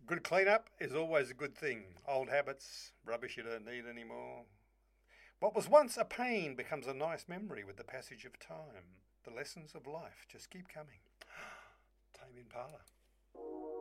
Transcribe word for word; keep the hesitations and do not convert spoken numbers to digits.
Good clean-up is always a good thing. Old habits, rubbish you don't need anymore. What was once a pain becomes a nice memory with the passage of time. The lessons of life just keep coming. Tame Impala.